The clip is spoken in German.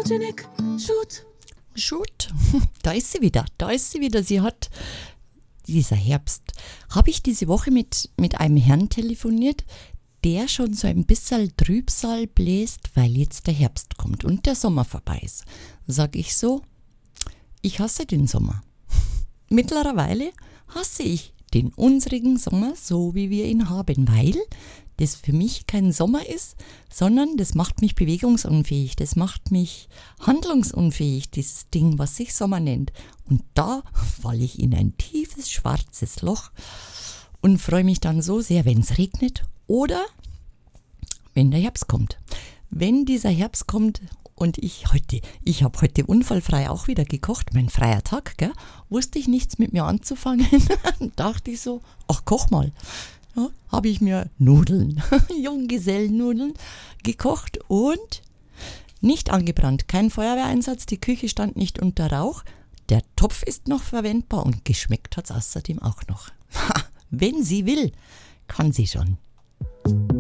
Janik, shoot. Shoot, da ist sie wieder. Sie hat, dieser Herbst, habe ich diese Woche mit einem Herrn telefoniert, der schon so ein bisschen Trübsal bläst, weil jetzt der Herbst kommt und der Sommer vorbei ist. Sag ich so, ich hasse den Sommer. Mittlerweile hasse ich den unsrigen Sommer, so wie wir ihn haben, weil das für mich kein Sommer ist, sondern das macht mich bewegungsunfähig, das macht mich handlungsunfähig, dieses Ding, was sich Sommer nennt. Und da falle ich in ein tiefes, schwarzes Loch und freue mich dann so sehr, wenn es regnet oder wenn der Herbst kommt. Wenn dieser Herbst kommt und ich habe heute unfallfrei auch wieder gekocht, mein freier Tag, gell, wusste ich nichts mit mir anzufangen, dachte ich so, ach koch mal. Ja, habe ich mir Nudeln, Junggesellennudeln gekocht und nicht angebrannt, kein Feuerwehreinsatz, die Küche stand nicht unter Rauch, der Topf ist noch verwendbar und geschmeckt hat es außerdem auch noch. Wenn sie will, kann sie schon.